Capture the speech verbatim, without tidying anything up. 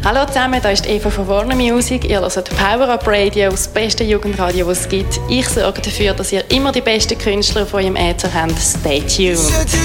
Hallo zusammen, da ist Eva von Warner Music. Ihr hört Power Up Radio, das beste Jugendradio, das es gibt. Ich sorge dafür, dass ihr immer die besten Künstler von eurem Äther habt. Stay tuned.